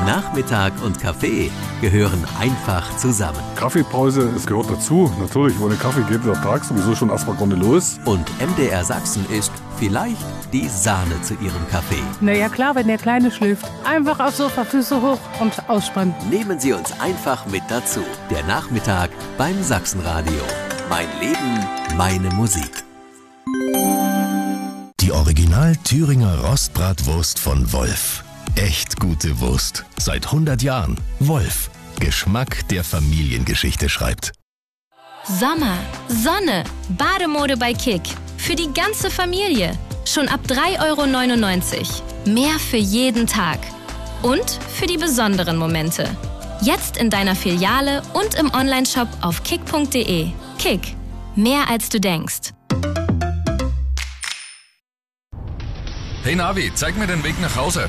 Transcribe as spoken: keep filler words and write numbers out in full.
Nachmittag und Kaffee gehören einfach zusammen. Kaffeepause, es gehört dazu. Natürlich, ohne Kaffee geht der Tag sowieso schon erstmal gar nicht los. Und M D R Sachsen ist vielleicht die Sahne zu ihrem Kaffee. Na ja klar, wenn der Kleine schläft. Einfach aufs Sofa, Füße hoch und ausspannen. Nehmen Sie uns einfach mit dazu. Der Nachmittag beim Sachsenradio. Mein Leben, meine Musik. Die Original Thüringer Rostbratwurst von Wolf. Echt gute Wurst. Seit hundert Jahren. Wolf. Geschmack, der Familiengeschichte schreibt. Sommer, Sonne, Bademode bei Kick. Für die ganze Familie. Schon ab drei Euro neunundneunzig. Mehr für jeden Tag. Und für die besonderen Momente. Jetzt in deiner Filiale und im Onlineshop auf kick punkt de. Kick. Mehr als du denkst. Hey Navi, zeig mir den Weg nach Hause.